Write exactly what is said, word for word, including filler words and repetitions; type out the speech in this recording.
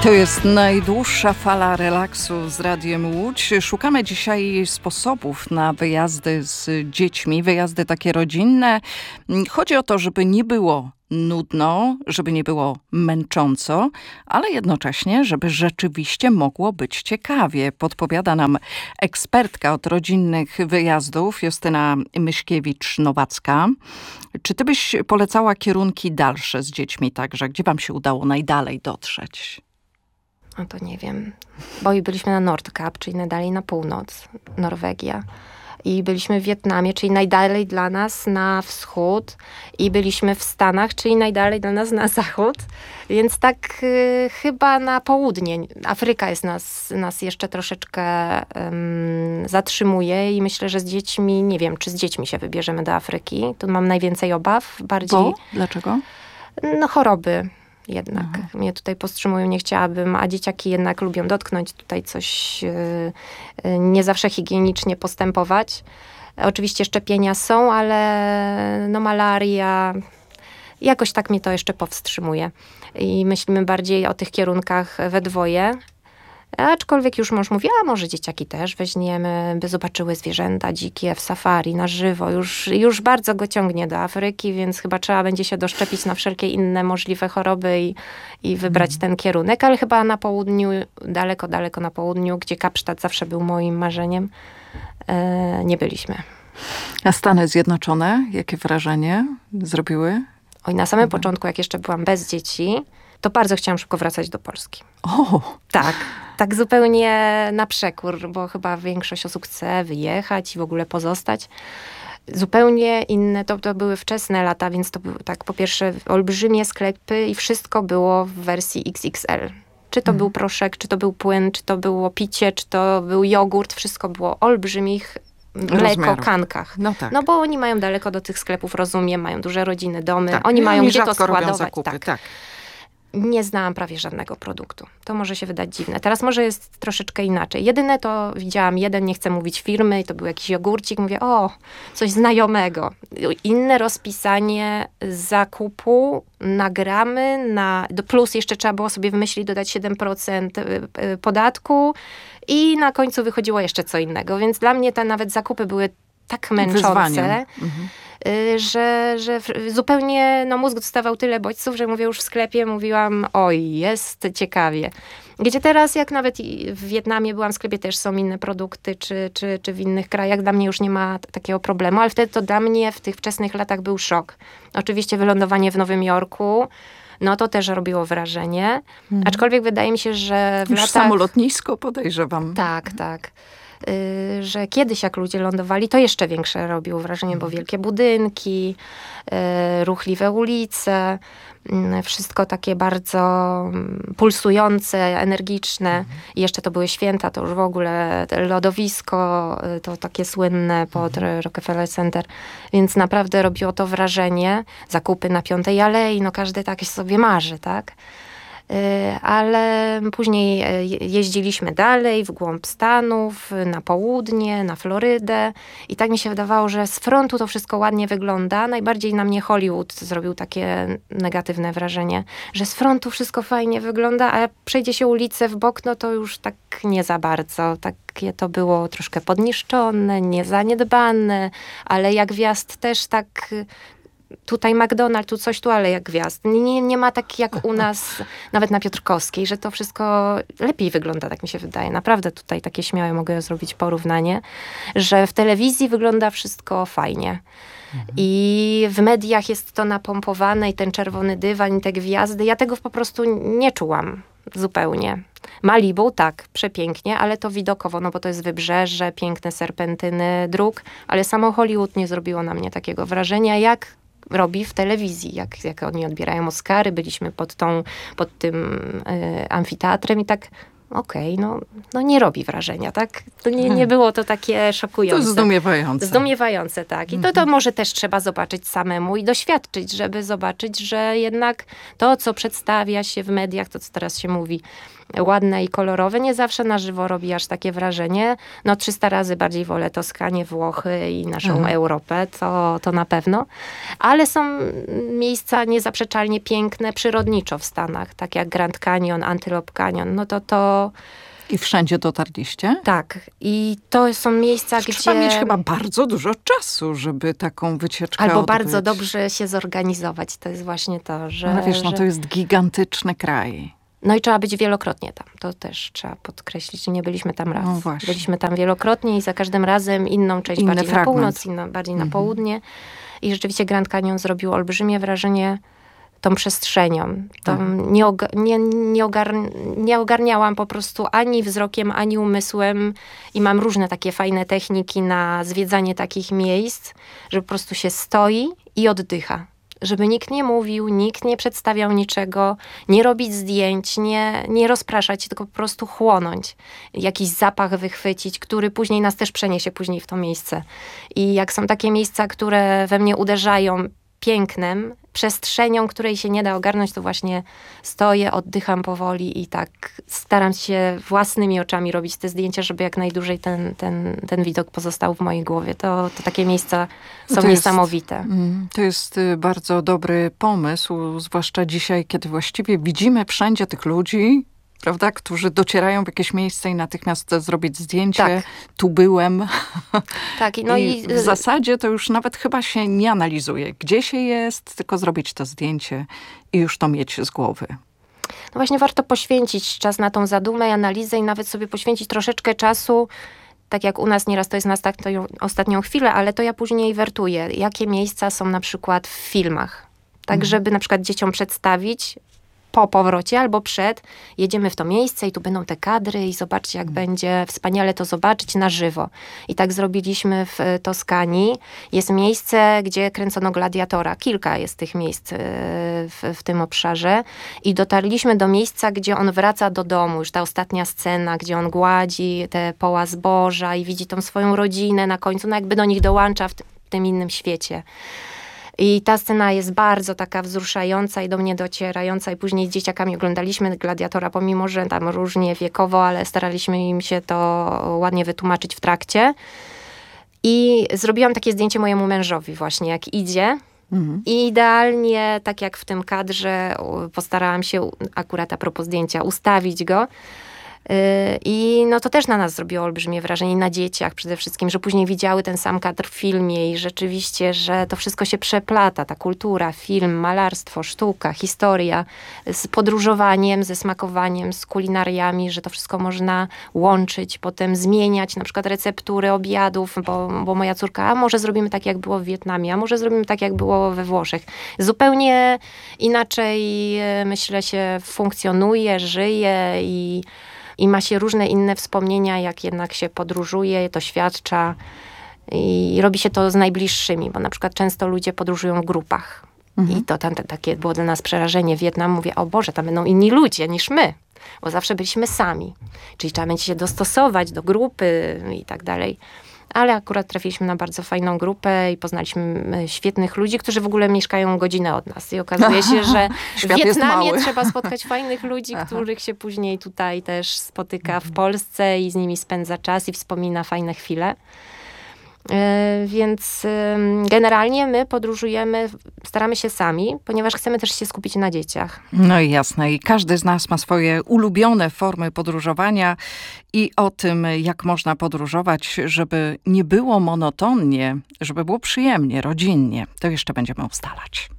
To jest najdłuższa fala relaksu z Radiem Łódź. Szukamy dzisiaj sposobów na wyjazdy z dziećmi, wyjazdy takie rodzinne. Chodzi o to, żeby nie było nudno, żeby nie było męcząco, ale jednocześnie, żeby rzeczywiście mogło być ciekawie. Podpowiada nam ekspertka od rodzinnych wyjazdów, Justyna Myśkiewicz-Nowacka. Czy ty byś polecała kierunki dalsze z dziećmi także? Gdzie wam się udało najdalej dotrzeć? No to nie wiem, bo i byliśmy na Nordkap, czyli najdalej na północ, Norwegia. I byliśmy w Wietnamie, czyli najdalej dla nas na wschód. I byliśmy w Stanach, czyli najdalej dla nas na zachód. Więc tak y, chyba na południe. Afryka jest nas, nas jeszcze troszeczkę um, zatrzymuje i myślę, że z dziećmi, nie wiem, czy z dziećmi się wybierzemy do Afryki. Tu mam najwięcej obaw. Bardziej. Bo? Dlaczego? No choroby. Jednak Aha. mnie tutaj powstrzymują, nie chciałabym, a dzieciaki jednak lubią dotknąć tutaj coś, yy, nie zawsze higienicznie postępować. Oczywiście szczepienia są, ale no malaria, jakoś tak mnie to jeszcze powstrzymuje. I myślimy bardziej o tych kierunkach we dwoje. Aczkolwiek już mąż mówi, a może dzieciaki też weźmiemy, by zobaczyły zwierzęta dzikie w safari, na żywo. Już, już bardzo go ciągnie do Afryki, więc chyba trzeba będzie się doszczepić na wszelkie inne możliwe choroby i, i wybrać mm. ten kierunek. Ale chyba na południu, daleko, daleko na południu, gdzie Kapsztad zawsze był moim marzeniem, e, nie byliśmy. A Stany Zjednoczone, jakie wrażenie zrobiły? Oj, na samym chyba. początku, jak jeszcze byłam bez dzieci, to bardzo chciałam szybko wracać do Polski. O! Tak, tak zupełnie na przekór, bo chyba większość osób chce wyjechać i w ogóle pozostać. Zupełnie inne, to, to były wczesne lata, więc to były tak po pierwsze olbrzymie sklepy i wszystko było w wersji X X L. Czy to mhm. był proszek, czy to był płyn, czy to było picie, czy to był jogurt, wszystko było olbrzymich mleko, kankach. No, tak. no bo oni mają daleko do tych sklepów, rozumiem, mają duże rodziny, domy, tak. oni I mają oni gdzie to składować. Zakupy, tak. tak. Nie znałam prawie żadnego produktu. To może się wydać dziwne. Teraz może jest troszeczkę inaczej. Jedyne to widziałam jeden, nie chcę mówić firmy, i to był jakiś jogurcik. Mówię, o, coś znajomego. Inne rozpisanie zakupu na gramy, na, plus jeszcze trzeba było sobie wymyślić, dodać siedem procent podatku i na końcu wychodziło jeszcze co innego. Więc dla mnie te nawet zakupy były tak męczące, mhm. że, że zupełnie no, mózg dostawał tyle bodźców, że mówię już w sklepie, mówiłam, oj, jest ciekawie. Gdzie teraz, jak nawet w Wietnamie byłam w sklepie, też są inne produkty, czy, czy, czy w innych krajach, dla mnie już nie ma t- takiego problemu, ale wtedy to dla mnie w tych wczesnych latach był szok. Oczywiście wylądowanie w Nowym Jorku, no to też robiło wrażenie, hmm. aczkolwiek wydaje mi się, że w już latach... samo lotnisko podejrzewam. Tak, tak. Yy, że kiedyś jak ludzie lądowali, to jeszcze większe robiło wrażenie, bo wielkie budynki, yy, ruchliwe ulice, yy, wszystko takie bardzo pulsujące, energiczne. Mhm. I jeszcze to były święta, to już w ogóle lodowisko, yy, to takie słynne pod mhm. Rockefeller Center. Więc naprawdę robiło to wrażenie. Zakupy na Piątej Alei, no każdy tak sobie marzy, tak? Ale później jeździliśmy dalej w głąb Stanów, na południe, na Florydę i tak mi się wydawało, że z frontu to wszystko ładnie wygląda. Najbardziej na mnie Hollywood zrobił takie negatywne wrażenie, że z frontu wszystko fajnie wygląda, a jak przejdzie się ulicę w bok, no to już tak nie za bardzo. Takie to było troszkę podniszczone, niezaniedbane, ale jak wjazd też tak... Tutaj McDonald's, tu coś, tu, ale jak gwiazd. Nie, nie ma tak jak u nas, nawet na Piotrkowskiej, że to wszystko lepiej wygląda, tak mi się wydaje. Naprawdę tutaj takie śmiałe mogę zrobić porównanie, że w telewizji wygląda wszystko fajnie. Mhm. I w mediach jest to napompowane i ten czerwony dywan i te gwiazdy. Ja tego po prostu nie czułam zupełnie. Malibu, tak, przepięknie, ale to widokowo, no bo to jest wybrzeże, piękne serpentyny dróg, ale samo Hollywood nie zrobiło na mnie takiego wrażenia, jak robi w telewizji, jak, jak oni odbierają Oscary. Byliśmy pod, tą, pod tym y, amfiteatrem i tak okej, okay, no, no nie robi wrażenia, tak? To nie, nie było to takie szokujące. To zdumiewające. Zdumiewające, tak. I to, to może też trzeba zobaczyć samemu i doświadczyć, żeby zobaczyć, że jednak to, co przedstawia się w mediach, to co teraz się mówi, ładne i kolorowe, nie zawsze na żywo robi aż takie wrażenie. No trzysta razy bardziej wolę Toskanię, Włochy i naszą mhm. Europę, to, to na pewno. Ale są miejsca niezaprzeczalnie piękne przyrodniczo w Stanach, tak jak Grand Canyon, Antelope Canyon. No to to... I wszędzie dotarliście? Tak. I to są miejsca, Trzeba gdzie... Trzeba mieć chyba bardzo dużo czasu, żeby taką wycieczkę Albo odbyć. bardzo dobrze się zorganizować. To jest właśnie to, że... No wiesz, że... no to jest gigantyczny kraj. No i trzeba być wielokrotnie tam. To też trzeba podkreślić. Nie byliśmy tam raz. No właśnie. Byliśmy tam wielokrotnie i za każdym razem inną część Inny bardziej fragment. na północ, inną bardziej Mhm. na południe. I rzeczywiście Grand Canyon zrobił olbrzymie wrażenie tą przestrzenią. Tą tak. nie, oga, nie, nie, ogar, nie ogarniałam po prostu ani wzrokiem, ani umysłem i mam różne takie fajne techniki na zwiedzanie takich miejsc, że po prostu się stoi i oddycha. Żeby nikt nie mówił, nikt nie przedstawiał niczego, nie robić zdjęć, nie, nie rozpraszać, tylko po prostu chłonąć. Jakiś zapach wychwycić, który później nas też przeniesie później w to miejsce. I jak są takie miejsca, które we mnie uderzają pięknem, przestrzenią, której się nie da ogarnąć, to właśnie stoję, oddycham powoli i tak staram się własnymi oczami robić te zdjęcia, żeby jak najdłużej ten, ten, ten widok pozostał w mojej głowie. To, to takie miejsca są to niesamowite. Jest, to jest bardzo dobry pomysł, zwłaszcza dzisiaj, kiedy właściwie widzimy wszędzie tych ludzi, prawda, którzy docierają w jakieś miejsce i natychmiast zrobić zdjęcie. Tak. Tu byłem. Tak, no I, i w zasadzie to już nawet chyba się nie analizuje, gdzie się jest, tylko zrobić to zdjęcie i już to mieć z głowy. No właśnie warto poświęcić czas na tą zadumę i analizę i nawet sobie poświęcić troszeczkę czasu, tak jak u nas nieraz to jest na ostatnią, ostatnią chwilę, ale to ja później wertuję, jakie miejsca są na przykład w filmach. Tak, mhm. żeby na przykład dzieciom przedstawić po powrocie albo przed, jedziemy w to miejsce i tu będą te kadry i zobaczcie, jak hmm. będzie wspaniale to zobaczyć na żywo. I tak zrobiliśmy w Toskanii. Jest miejsce, gdzie kręcono Gladiatora. Kilka jest tych miejsc w, w tym obszarze. I dotarliśmy do miejsca, gdzie on wraca do domu. Już ta ostatnia scena, gdzie on gładzi te poła zboża i widzi tą swoją rodzinę na końcu, no jakby do nich dołącza w, t- w tym innym świecie. I ta scena jest bardzo taka wzruszająca i do mnie docierająca i później z dzieciakami oglądaliśmy Gladiatora, pomimo że tam różnie wiekowo, ale staraliśmy im się to ładnie wytłumaczyć w trakcie. I zrobiłam takie zdjęcie mojemu mężowi właśnie, jak idzie. Mhm. I idealnie, tak jak w tym kadrze, postarałam się akurat a propos zdjęcia ustawić go. I no to też na nas zrobiło olbrzymie wrażenie, na dzieciach przede wszystkim, że później widziały ten sam kadr w filmie i rzeczywiście, że to wszystko się przeplata, ta kultura, film, malarstwo, sztuka, historia, z podróżowaniem, ze smakowaniem, z kulinariami, że to wszystko można łączyć, potem zmieniać na przykład receptury obiadów, bo, bo moja córka, a może zrobimy tak, jak było w Wietnamie, a może zrobimy tak, jak było we Włoszech. Zupełnie inaczej, myślę, się funkcjonuje, żyje i I ma się różne inne wspomnienia, jak jednak się podróżuje, doświadcza i robi się to z najbliższymi, bo na przykład często ludzie podróżują w grupach. Mhm. I to tam takie było dla nas przerażenie. Wietnam, mówię, o Boże, tam będą inni ludzie niż my, bo zawsze byliśmy sami. Czyli trzeba będzie się dostosować do grupy i tak dalej. Ale akurat trafiliśmy na bardzo fajną grupę i poznaliśmy świetnych ludzi, którzy w ogóle mieszkają godzinę od nas. I okazuje się, że w Wietnamie trzeba spotkać fajnych ludzi, Aha. których się później tutaj też spotyka w Polsce i z nimi spędza czas i wspomina fajne chwile. Yy, więc yy, generalnie my podróżujemy, staramy się sami, ponieważ chcemy też się skupić na dzieciach. No i jasne. I każdy z nas ma swoje ulubione formy podróżowania i o tym, jak można podróżować, żeby nie było monotonnie, żeby było przyjemnie, rodzinnie, to jeszcze będziemy ustalać.